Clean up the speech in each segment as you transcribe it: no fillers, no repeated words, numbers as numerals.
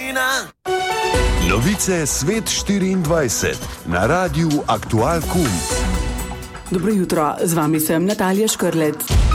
Martina. Novice Svet 24 na radiju Aktual Kum. Dobro jutro, z vami sem Natalija Škrlec.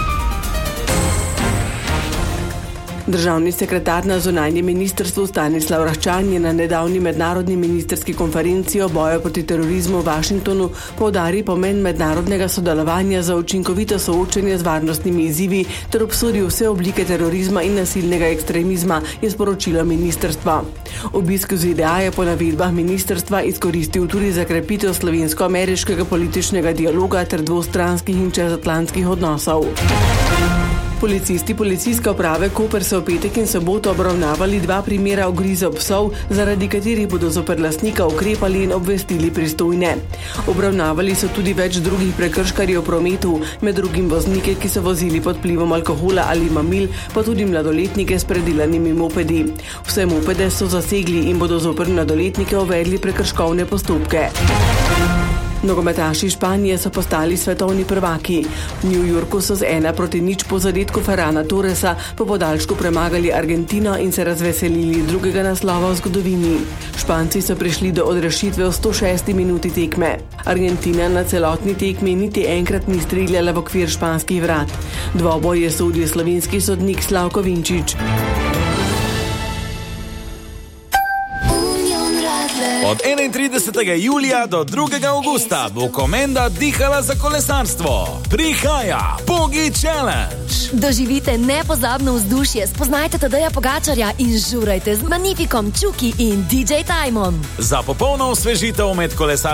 Državni sekretar na zunanjem ministrstvu Stanislav Raščan je na nedavni mednarodni ministerski konferenci o boju proti terorizmu v Washingtonu poudaril pomen mednarodnega sodelovanja za učinkovito soočanje z varnostnimi izzivi ter obsodil vse oblike terorizma in nasilnega ekstremizma, je sporočilo ministrstvo. Obisk v ZDA je po navedbah ministrstva izkoristil tudi za krepitev slovensko-ameriškega političnega dialoga ter dvostranskih in čezatlantskih odnosov. Policisti Policijske uprave Koper so v petek in soboto obravnavali 2 primera ugriza psov, zaradi katerih bodo zoper lastnika ukrepali in obvestili pristojne. Obravnavali so tudi več drugih prekrškarjev v prometu, med drugim voznike, ki so vozili pod vplivom alkohola ali mamil, pa tudi mladoletnike s predelanimi mopedi. Vse mopede so zasegli in bodo zoper mladoletnike uvedli prekrškovne postopke. Nogometaši Španije so postali svetovni prvaki. V New Yorku so z 1-0 po zadetku Ferrana Torresa po podaljšku premagali Argentino in se razveselili drugega naslova v zgodovini. Španci so prišli do odrešitve v 106. minuti tekme. Argentina na celotni tekmi niti enkrat ni streljala v okvir španskih vrat. Dvoboj je sodil slovenski sodnik Slavko Vinčič. Od 31. julija do 2. augusta bo Komenda dihala za kolesarstvo. Prihaja Pogi Challenge. Doživite nepozabno vzdušje, spoznajte Tadeja Pogačarja in žurajte z Magnifikom, Čuki in DJ Timom. Za popolno osvežitev med kolesarstvom